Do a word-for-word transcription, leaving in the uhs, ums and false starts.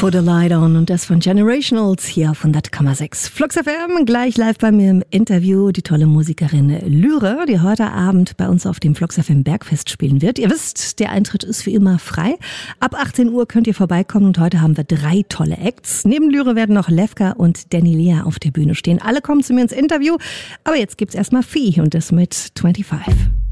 Put a Light On und das von Generationals hier auf hundert Komma sechs. Flux F M, gleich live bei mir im Interview die tolle Musikerin Lyre, die heute Abend bei uns auf dem Flux F M Bergfest spielen wird. Ihr wisst, der Eintritt ist wie immer frei. Ab achtzehn Uhr könnt ihr vorbeikommen und heute haben wir drei tolle Acts. Neben Lyre werden noch Levka und Danny Lea auf der Bühne stehen. Alle kommen zu mir ins Interview, aber jetzt gibt's erstmal Vieh und das mit fünfundzwanzig.